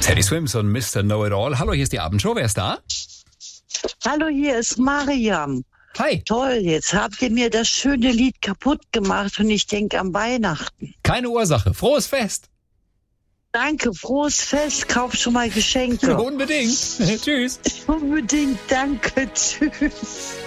Teddy Swims und Mr. Know-It-All. Hallo, hier ist die Abendshow. Wer ist da? Hallo, hier ist Mariam. Hi. Toll, jetzt habt ihr mir das schöne Lied kaputt gemacht und ich denke an Weihnachten. Keine Ursache. Frohes Fest. Danke, frohes Fest, kauf schon mal Geschenke. Unbedingt. Tschüss. Unbedingt, danke, tschüss.